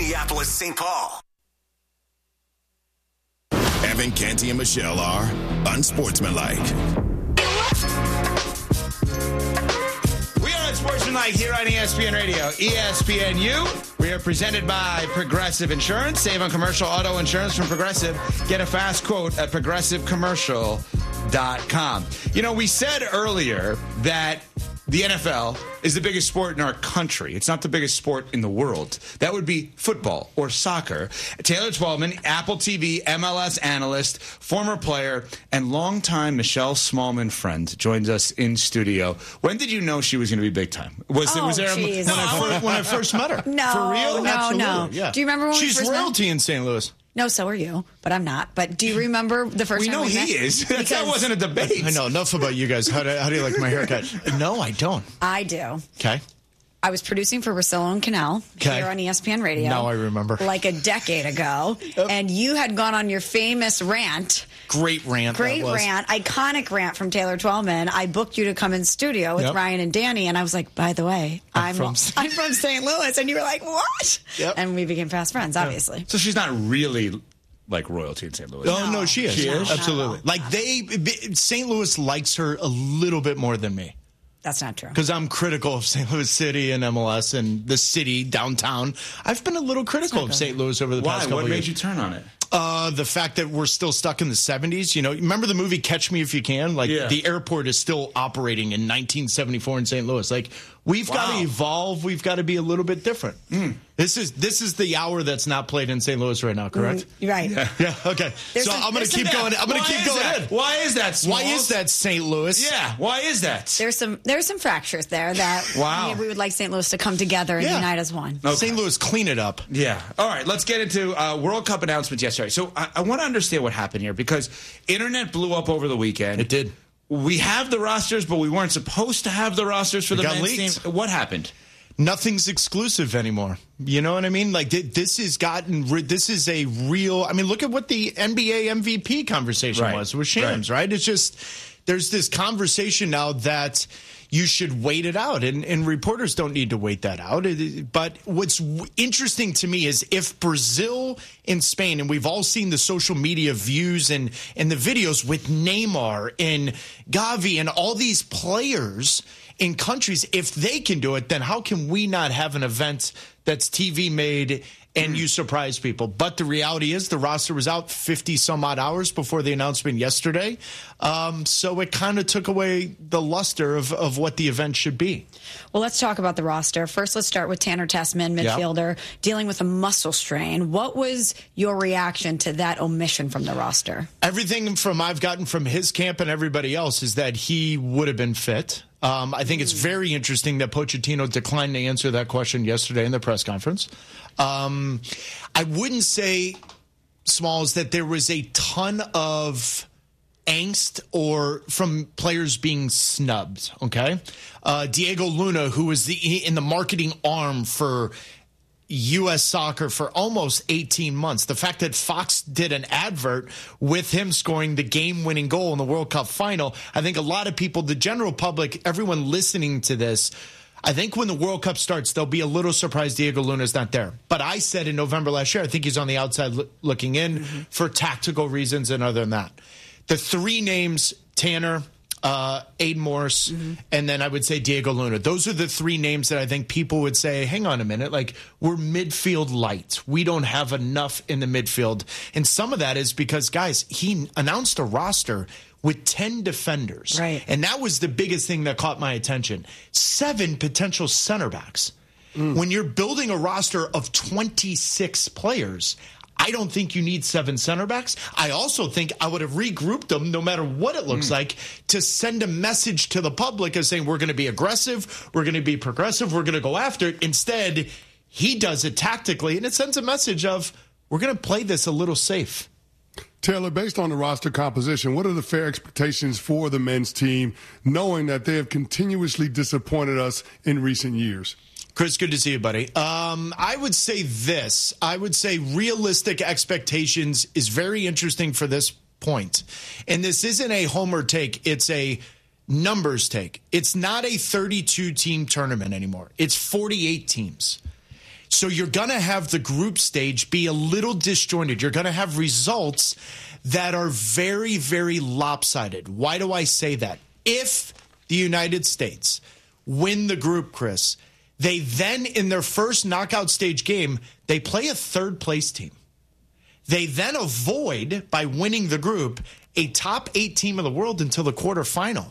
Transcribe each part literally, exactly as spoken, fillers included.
Minneapolis, Saint Paul. Evan, Canty, and Michelle are unsportsmanlike. We are unsportsmanlike here on E S P N Radio. E S P N U. We are presented by Progressive Insurance. Save on commercial auto insurance from Progressive. Get a fast quote at progressive commercial dot com. You know, we said earlier that the N F L is the biggest sport in our country. It's not the biggest sport in the world. That would be football or soccer. Taylor Twellman, Apple T V, M L S analyst, former player, and longtime Michelle Smallman friend, joins us in studio. When did you know she was going to be big time? Was, oh, was there a, when, I first, when I first met her? No, For real? no, Absolutely. no. Yeah. Do you remember when She's we first royalty met? in Saint Louis. No, so are you, but I'm not. But do you remember the first we time know we he met? is. Because that wasn't a debate. I know. Enough about you guys. How do, how do you like my haircut? No, I don't. I do. Okay. I was producing for Russillo and Canal Okay. here on E S P N Radio. Now I remember. Like a decade ago. Yep. And you had gone on your famous rant. Great rant. Great that was. rant. Iconic rant from Taylor Twellman. I booked you to come in studio with Yep. Ryan and Danny. And I was like, by the way, I'm, I'm from, from- I'm from Saint Louis. And you were like, what? Yep. And we became fast friends, obviously. So she's not really like royalty in Saint Louis. Oh, no, she is. She is? Absolutely. Like they, Saint Louis likes her a little bit more than me. That's not true. Because I'm critical of Saint Louis City and M L S and the city downtown. I've been a little critical of Saint Louis over the Why? past couple What of made years. you turn on it? Uh, the fact that we're still stuck in the seventies. You know, remember the movie Catch Me If You Can? Like, Yeah. the airport is still operating in nineteen seventy-four in Saint Louis. Like, we've got Wow. to evolve. We've got to be a little bit different. Mm. This is this is the hour that's not played in Saint Louis right now, correct? Mm, right. Yeah. Yeah. Okay. There's so some- I'm going there's to keep some- going. I'm going Why to keep is going that? in. Why is that, Why Smalls? is that Saint Louis? Yeah, why is that? There's some there's some fractures there that Wow. I mean, we would like Saint Louis to come together and Yeah. unite as one. Okay. Saint Louis, clean it up. Yeah. All right, let's get into uh, World Cup announcements yesterday. So I, I want to understand what happened here because internet blew up over the weekend. It did. We have the rosters, but we weren't supposed to have the rosters for It the got men's leaked. team. What happened? Nothing's exclusive anymore. You know what I mean? Like th- this has gotten. Re- this is a real. I mean, look at what the N B A M V P conversation Right. was with Shams. Right. right? It's just there's this conversation now that you should wait it out, and, and reporters don't need to wait that out. It- but what's w- interesting to me is if Brazil and Spain, and we've all seen the social media views and and the videos with Neymar and Gavi and all these players in countries, if they can do it, then how can we not have an event that's T V made and you surprise people? But the reality is the roster was out fifty some odd hours before the announcement yesterday. Um, so it kind of took away the luster of, of what the event should be. Well, let's talk about the roster. First, let's start with Tanner Tessman, midfielder, dealing with a muscle strain. What was your reaction to that omission from the roster? Everything from I've gotten from his camp and everybody else is that he would have been fit. Um, I think it's very interesting that Pochettino declined to answer that question yesterday in the press conference. Um, I wouldn't say, Smalls, that there was a ton of angst or from players being snubbed. Okay, uh, Diego Luna, who was the in the marketing arm for U S soccer for almost eighteen months. The fact that Fox did an advert with him scoring the game-winning goal in the World Cup final, I think a lot of people, the general public, everyone listening to this, I think when the World Cup starts, they'll be a little surprised Diego Luna's not there. But I said in November last year, I think he's on the outside lo- looking in mm-hmm. for tactical reasons and other than that. The three names, Tanner, Uh, Aiden Morris, mm-hmm. and then I would say Diego Luna. Those are the three names that I think people would say, hang on a minute, like we're midfield light. We don't have enough in the midfield. And some of that is because, guys, he announced a roster with ten defenders. Right. And that was the biggest thing that caught my attention. Seven potential center backs. Mm. When you're building a roster of twenty-six players, I don't think you need seven center backs. I also think I would have regrouped them, no matter what it looks mm. like, to send a message to the public as saying we're going to be aggressive, we're going to be progressive, we're going to go after it. Instead, he does it tactically, and it sends a message of we're going to play this a little safe. Taylor, based on the roster composition, what are the fair expectations for the men's team, knowing that they have continuously disappointed us in recent years? Chris, good to see you, buddy. Um, I would say this. I would say realistic expectations is very interesting for this point. And this isn't a homer take. It's a numbers take. It's not a thirty-two team tournament anymore. It's forty-eight teams. So you're going to have the group stage be a little disjointed. You're going to have results that are very, very lopsided. Why do I say that? If the United States win the group, Chris, they then, in their first knockout stage game, they play a third-place team. They then avoid, by winning the group, a top eight team of the world until the quarterfinal.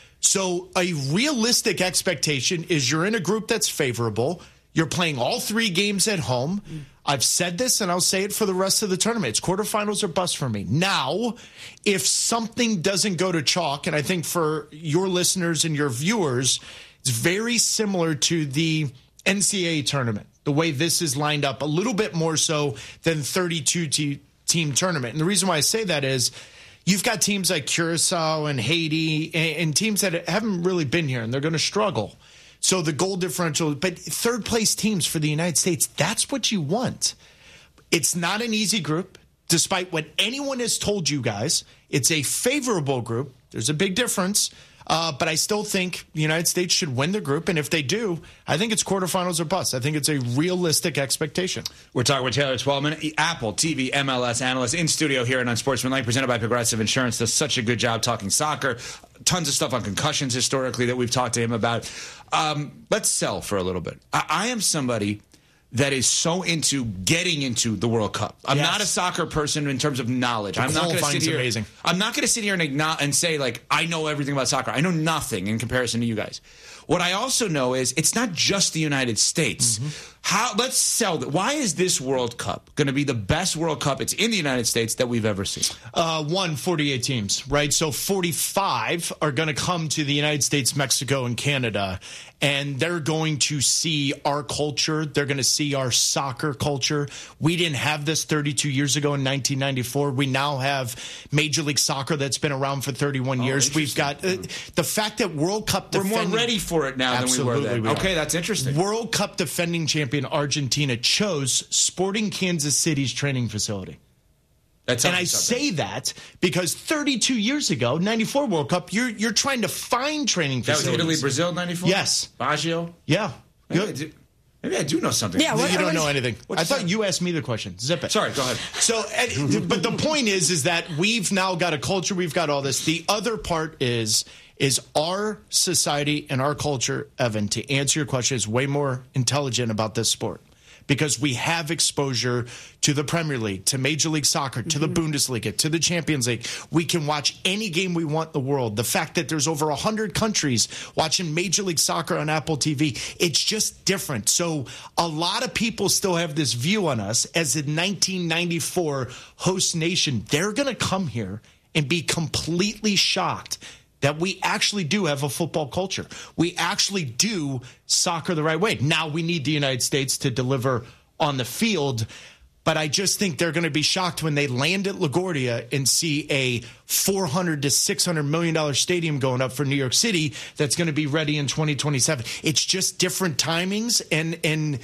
So a realistic expectation is you're in a group that's favorable. You're playing all three games at home. Mm. I've said this, and I'll say it for the rest of the tournament. It's quarterfinals or bust for me. Now, if something doesn't go to chalk, and I think for your listeners and your viewers, it's very similar to the N C double A tournament, the way this is lined up, a little bit more so than thirty-two team tournament. And the reason why I say that is you've got teams like Curacao and Haiti and, and teams that haven't really been here, and they're going to struggle. So the goal differential, but third place teams for the United States, that's what you want. It's not an easy group, despite what anyone has told you guys. It's a favorable group. There's a big difference. Uh, but I still think the United States should win the group. And if they do, I think it's quarterfinals or bust. I think it's a realistic expectation. We're talking with Taylor Twellman, Apple T V M L S analyst in studio here and on Sportsmanlike, presented by Progressive Insurance. Does such a good job talking soccer. Tons of stuff on concussions historically that we've talked to him about. Um, let's sell for a little bit. I, I am somebody that is so into getting into the World Cup. I'm yes. not a soccer person in terms of knowledge. The I'm not going to sit here. Amazing. I'm not going to sit here and acknowledge and say like I know everything about soccer. I know nothing in comparison to you guys. What I also know is it's not just the United States. Mm-hmm. How? Let's sell that. Why is this World Cup going to be the best World Cup? It's in the United States that we've ever seen. Uh, one, forty-eight teams, right? So forty-five are going to come to the United States, Mexico, and Canada, and they're going to see our culture. They're going to see our soccer culture. We didn't have this thirty-two years ago in nineteen ninety-four. We now have Major League Soccer that's been around for thirty-one oh, years. We've got uh, the fact that World Cup We're defending, more ready for it now than we were then. We okay, that's interesting. World Cup defending champion Argentina chose Sporting Kansas City's training facility. That's and I something. say that because thirty-two years ago, ninety-four World Cup, you're you're trying to find training facilities. That was Italy, Brazil, ninety-four? Yes. Baggio? Yeah. Maybe I, do, maybe I do know something. Yeah, what, you don't know anything. I thought that? you asked me the question. Zip it. Sorry, go ahead. So, but the point is, is that we've now got a culture. We've got all this. The other part is, is our society and our culture, Evan, to answer your question, is way more intelligent about this sport. Because we have exposure to the Premier League, to Major League Soccer, to mm-hmm. the Bundesliga, to the Champions League. We can watch any game we want in the world. The fact that there's over one hundred countries watching Major League Soccer on Apple T V, it's just different. So a lot of people still have this view on us as a nineteen ninety-four host nation. They're going to come here and be completely shocked that we actually do have a football culture. We actually do soccer the right way. Now we need the United States to deliver on the field, but I just think they're going to be shocked when they land at LaGuardia and see a four hundred to six hundred million dollars stadium going up for New York City that's going to be ready in twenty twenty-seven. It's just different timings, and and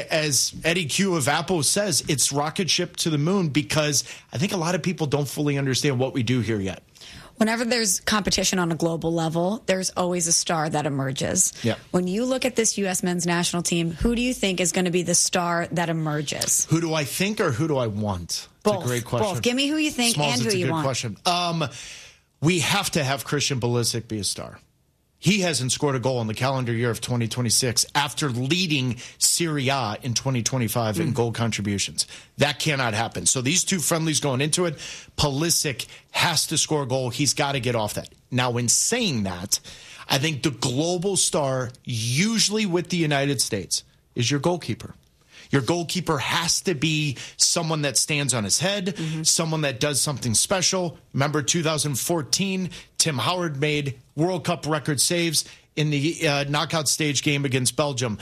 as Eddie Q of Apple says, it's rocket ship to the moon, because I think a lot of people don't fully understand what we do here yet. Whenever there's competition on a global level, there's always a star that emerges. Yeah. When you look at this U S men's national team, who do you think is going to be the star that emerges? Who do I think, or who do I want? Both. It's a great question. Both. Give me who you think Smalls, and who it's a you good want. Question. Um, we have to have Christian Pulisic be a star. He hasn't scored a goal in the calendar year of twenty twenty-six after leading Serie A in twenty twenty-five mm. in goal contributions. That cannot happen. So these two friendlies going into it, Pulisic has to score a goal. He's got to get off that. Now, in saying that, I think the global star, usually with the United States, is your goalkeeper. Your goalkeeper has to be someone that stands on his head, mm-hmm. someone that does something special. Remember two thousand fourteen, Tim Howard made World Cup record saves in the uh, knockout stage game against Belgium.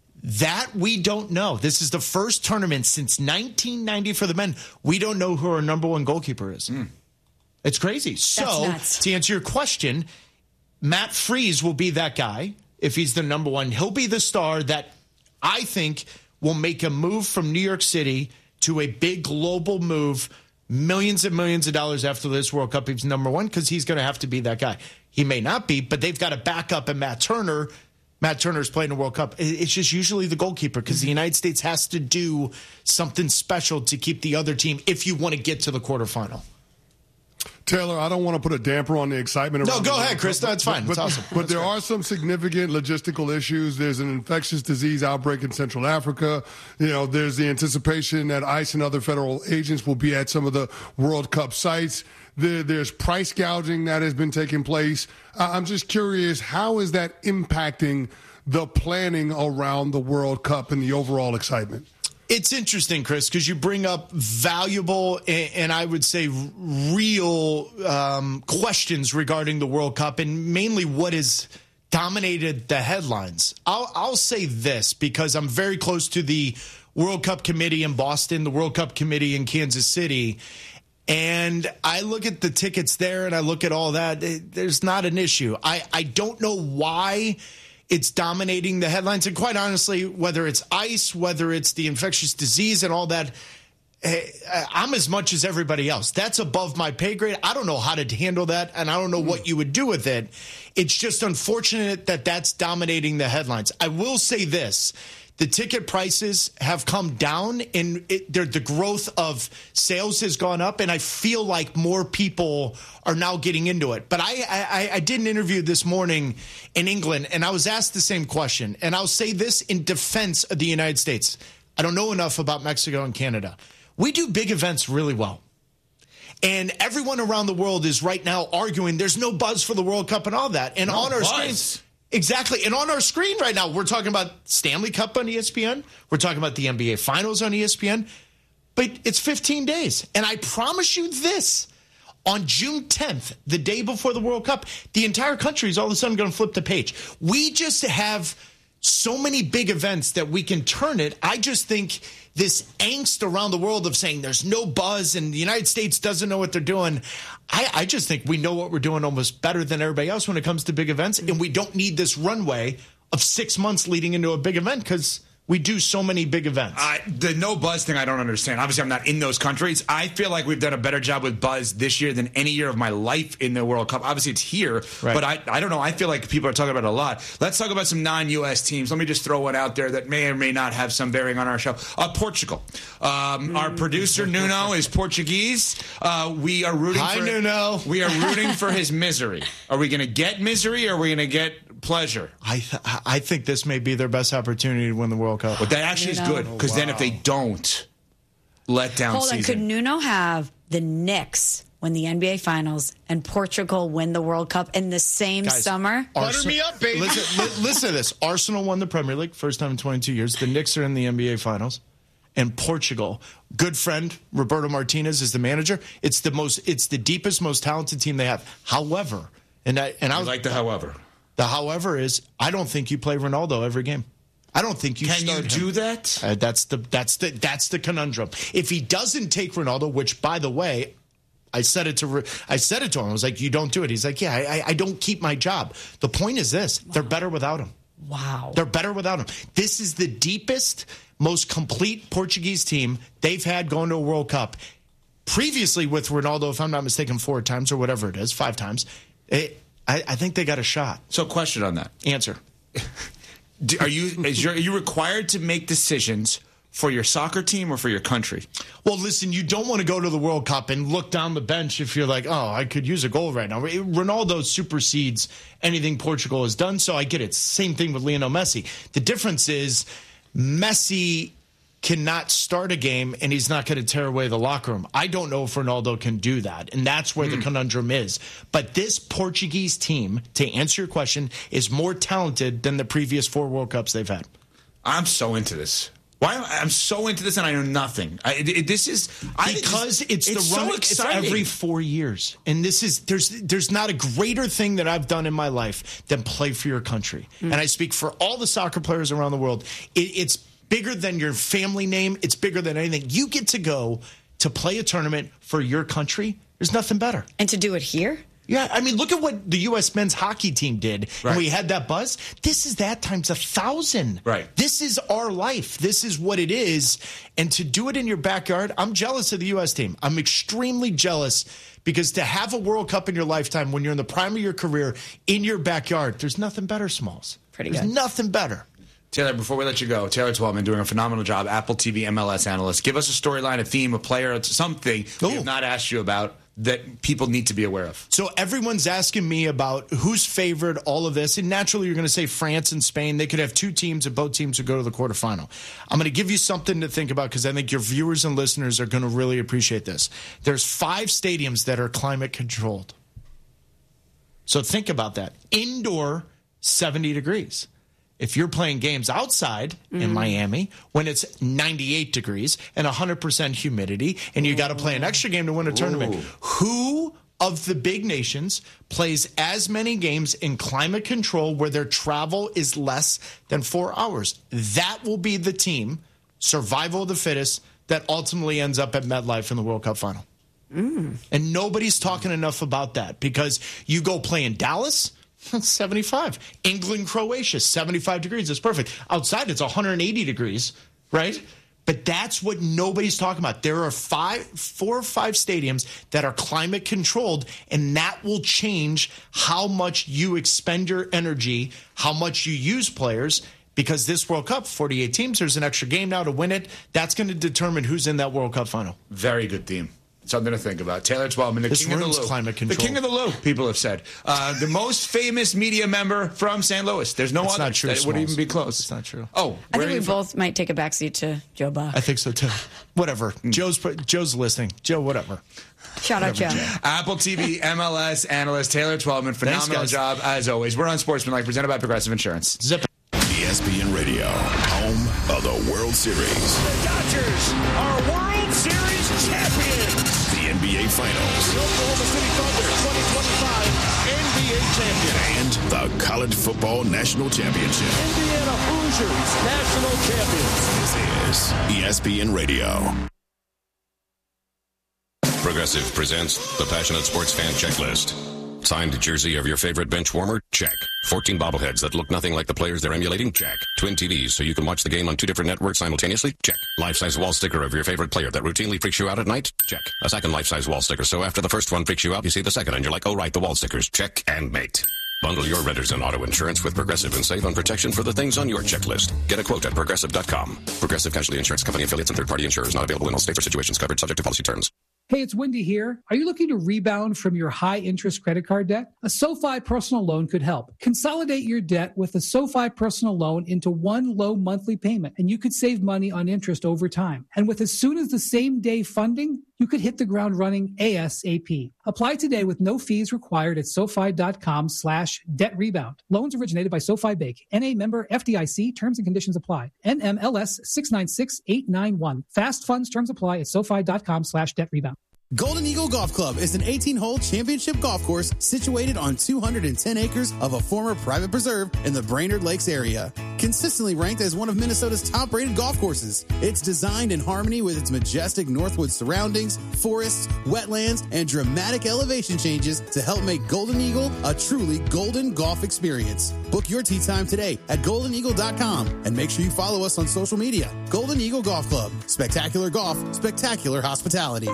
That we don't know. This is the first tournament since nineteen ninety for the men. We don't know who our number one goalkeeper is. Mm. It's crazy. So, to answer your question, Matt Freese will be that guy. If he's the number one, he'll be the star that I think will make a move from New York City to a big global move, millions and millions of dollars after this World Cup. He's number one because he's going to have to be that guy. He may not be, but they've got a backup in Matt Turner Matt Turner's playing a World Cup. It's just usually the goalkeeper because the United States has to do something special to keep the other team if you want to get to the quarterfinal. Taylor, I don't want to put a damper on the excitement. No, around go the ahead, Chris. That's fine. But, That's awesome. But That's there great. are some significant logistical issues. There's an infectious disease outbreak in Central Africa. You know, there's the anticipation that ICE and other federal agents will be at some of the World Cup sites. There, there's price gouging that has been taking place. Uh, I'm just curious, how is that impacting the planning around the World Cup and the overall excitement? It's interesting, Chris, because you bring up valuable and, and I would say real um, questions regarding the World Cup and mainly what has dominated the headlines. I'll, I'll say this because I'm very close to the World Cup committee in Boston, the World Cup committee in Kansas City, and I look at the tickets there and I look at all that. There's not an issue. I, I don't know why it's dominating the headlines. And quite honestly, whether it's ICE, whether it's the infectious disease and all that, I'm as much as everybody else. That's above my pay grade. I don't know how to handle that, and I don't know what you would do with it. It's just unfortunate that that's dominating the headlines. I will say this. The ticket prices have come down, and it, the growth of sales has gone up, and I feel like more people are now getting into it. But I, I, I did an interview this morning in England, and I was asked the same question. And I'll say this in defense of the United States. I don't know enough about Mexico and Canada. We do big events really well. And everyone around the world is right now arguing there's no buzz for the World Cup and all that. And no on our buzz. screens... Exactly. And on our screen right now, we're talking about Stanley Cup on E S P N. We're talking about the N B A Finals on E S P N. But it's fifteen days. And I promise you this. On June tenth, the day before the World Cup, the entire country is all of a sudden going to flip the page. We just have so many big events that we can turn it. I just think this angst around the world of saying there's no buzz and the United States doesn't know what they're doing. I, I just think we know what we're doing almost better than everybody else when it comes to big events. And we don't need this runway of six months leading into a big event because we do so many big events. I, the no buzz thing, I don't understand. Obviously, I'm not in those countries. I feel like we've done a better job with buzz this year than any year of my life in the World Cup. Obviously, it's here, right. but I, I don't know. I feel like people are talking about it a lot. Let's talk about some non-U S teams. Let me just throw one out there that may or may not have some bearing on our show. Uh, Portugal. Um, our producer, Nuno, is Portuguese. Uh, we are rooting Hi, for Nuno. We are rooting for his misery. Are we going to get misery or are we going to get pleasure? I th- I think this may be their best opportunity to win the World Cup. But that actually is good because oh, wow. then if they don't, let down Hold season. on, could Nuno have the Knicks win the N B A Finals and Portugal win the World Cup in the same Guys, summer? Butter me up, baby. Listen, li- listen to this. Arsenal won the Premier League, first time in twenty-two years. The Knicks are in the N B A Finals. And Portugal, good friend Roberto Martinez is the manager. It's the most, it's the deepest, most talented team they have. However, and I and I was, like the however. The however is, I don't think you play Ronaldo every game. I don't think you can start you him. do that. Uh, that's the that's the that's the conundrum. If he doesn't take Ronaldo, which by the way, I said it to I said it to him. I was like, you don't do it. He's like, yeah, I, I don't keep my job. The point is this: wow. They're better without him. Wow, they're better without him. This is the deepest, most complete Portuguese team they've had going to a World Cup. Previously with Ronaldo, if I'm not mistaken, four times or whatever it is, five times. It, I, I think they got a shot. So, question on that. Answer. Do, are you is your, are you required to make decisions for your soccer team or for your country? Well, listen, you don't want to go to the World Cup and look down the bench if you're like, oh, I could use a goal right now. Ronaldo supersedes anything Portugal has done, so I get it. Same thing with Lionel Messi. The difference is Messi cannot start a game and he's not going to tear away the locker room. I don't know if Ronaldo can do that, and that's where mm. the conundrum is. But this Portuguese team, to answer your question, is more talented than the previous four World Cups they've had. I'm so into this. Why am I, I'm so into this and I know nothing. I, it, this is I, because it's, it's the run. So it's every four years, and this is there's there's not a greater thing that I've done in my life than play for your country. Mm. And I speak for all the soccer players around the world. It, it's bigger than your family name. It's bigger than anything. You get to go to play a tournament for your country. There's nothing better. And to do it here? Yeah, I mean, look at what the U S men's hockey team did. Right. And we had that buzz. This is that times a thousand. Right. This is our life. This is what it is. And to do it in your backyard, I'm jealous of the U S team. I'm extremely jealous because to have a World Cup in your lifetime when you're in the prime of your career in your backyard, there's nothing better, Smalls. Pretty There's good. nothing better. Taylor, before we let you go, Taylor Twellman doing a phenomenal job, Apple T V M L S analyst. Give us a storyline, a theme, a player, something we have not asked you about that people need to be aware of. So everyone's asking me about who's favored, all of this. And naturally, you're going to say France and Spain. They could have two teams, and both teams would go to the quarterfinal. I'm going to give you something to think about because I think your viewers and listeners are going to really appreciate this. There's five stadiums that are climate controlled. So think about that. Indoor, seventy degrees. If you're playing games outside mm. in Miami when it's ninety-eight degrees and one hundred percent humidity and you got to play an extra game to win a tournament, Ooh. Who of the big nations plays as many games in climate control where their travel is less than four hours? That will be the team, survival of the fittest, that ultimately ends up at MetLife in the World Cup final. Mm. And nobody's talking enough about that because you go play in Dallas, seventy-five. England, Croatia, seventy-five degrees. It's perfect. Outside, it's one hundred eighty degrees, right? But that's what nobody's talking about. There are five, four or five stadiums that are climate controlled, and that will change how much you expend your energy, how much you use players, because this World Cup, forty-eight teams, there's an extra game now to win it. That's going to determine who's in that World Cup final. Very good theme. Something to think about. Taylor Twellman, the this king of the loop. Climate control. The king of the loop, people have said. Uh, the most famous media member from Saint Louis. There's no That's other not true, that would even be close. It's not true. Oh, I think we both might take a backseat to Joe Buck. I think so, too. Whatever. Joe's Joe's listening. Joe, whatever. Shout out, Joe. Apple T V M L S analyst Taylor Twellman. Phenomenal Thanks, job, as always. We're on Sportsmanlike, presented by Progressive Insurance. Zip it. E S P N Radio, home of the World Series. The Dodgers are World Series champions. The N B A Finals. The Oklahoma City Thunder twenty twenty-five N B A champion. And the College Football National Championship. Indiana Hoosiers national champions. This is E S P N Radio. Progressive presents the Passionate Sports Fan Checklist. Signed jersey of your favorite bench warmer? Check. fourteen bobbleheads that look nothing like the players they're emulating? Check. Twin T Vs so you can watch the game on two different networks simultaneously? Check. Life-size wall sticker of your favorite player that routinely freaks you out at night? Check. A second life-size wall sticker so after the first one freaks you out, you see the second and you're like, oh right, the wall stickers. Check and mate. Bundle your renters and auto insurance with Progressive and save on protection for the things on your checklist. Get a quote at Progressive dot com. Progressive Casualty Insurance Company affiliates and third-party insurers not available in all states or situations covered subject to policy terms. Hey, it's Wendy here. Are you looking to rebound from your high-interest credit card debt? A SoFi personal loan could help. Consolidate your debt with a SoFi personal loan into one low monthly payment, and you could save money on interest over time. And with as soon as the same day funding, you could hit the ground running ASAP. Apply today with no fees required at SoFi.com slash debt rebound. Loans originated by SoFi Bank. N A member F D I C. Terms and conditions apply. N M L S six nine six eight nine one. Fast funds terms apply at SoFi.com slash debt rebound. Golden Eagle Golf Club is an eighteen-hole championship golf course situated on two hundred ten acres of a former private preserve in the Brainerd Lakes area. Consistently ranked as one of Minnesota's top-rated golf courses, it's designed in harmony with its majestic Northwood surroundings, forests, wetlands, and dramatic elevation changes to help make Golden Eagle a truly golden golf experience. Book your tee time today at golden eagle dot com and make sure you follow us on social media. Golden Eagle Golf Club. Spectacular golf, spectacular hospitality.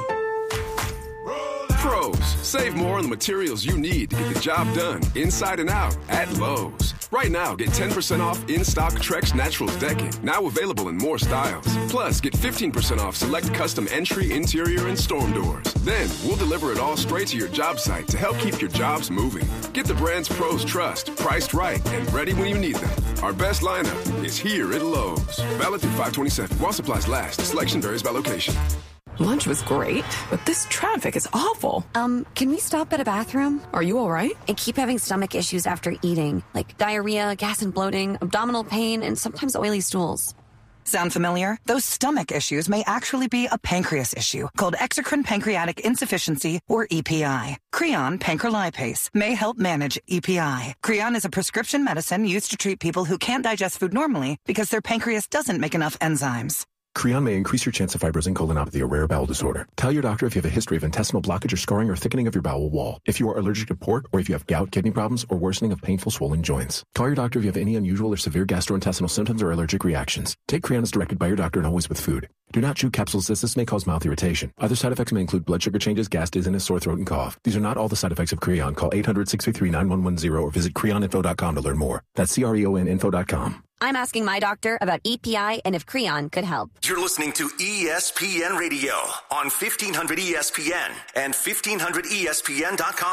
Pros, save more on the materials you need to get the job done inside and out at Lowe's. Right now, get ten percent off in-stock Trex Naturals decking, now available in more styles. Plus, get fifteen percent off select custom entry, interior, and storm doors. Then, we'll deliver it all straight to your job site to help keep your jobs moving. Get the brands pros trust, priced right, and ready when you need them. Our best lineup is here at Lowe's. Valid through five twenty-seven. While supplies last, selection varies by location. Lunch was great, but this traffic is awful. Um, can we stop at a bathroom? Are you all right? I keep having stomach issues after eating, like diarrhea, gas and bloating, abdominal pain, and sometimes oily stools. Sound familiar? Those stomach issues may actually be a pancreas issue called exocrine pancreatic insufficiency, or E P I. Creon pancrelipase may help manage E P I. Creon is a prescription medicine used to treat people who can't digest food normally because their pancreas doesn't make enough enzymes. Creon may increase your chance of fibrosing colonopathy, a rare bowel disorder. Tell your doctor if you have a history of intestinal blockage or scarring or thickening of your bowel wall. If you are allergic to pork, or if you have gout, kidney problems, or worsening of painful swollen joints. Call your doctor if you have any unusual or severe gastrointestinal symptoms or allergic reactions. Take Creon as directed by your doctor and always with food. Do not chew capsules as this may cause mouth irritation. Other side effects may include blood sugar changes, gas, dizziness, sore throat, and cough. These are not all the side effects of Creon. Call eight hundred, six three three, nine one one zero or visit creon info dot com to learn more. That's C R E O N info dot com. I'm asking my doctor about E P I and if Creon could help. You're listening to E S P N Radio on fifteen hundred E S P N and fifteen hundred E S P N dot com.